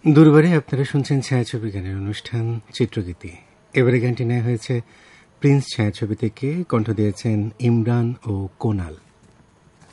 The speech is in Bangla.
দুর্বারে আপনারা শুনছেন ছায়াছবি গানের অনুষ্ঠান চিত্রগীতি। এবারে গানটি নেওয়া হয়েছে প্রিন্স ছায়াছবি থেকে, কণ্ঠ দিয়েছেন ইমরান ও কোনাল।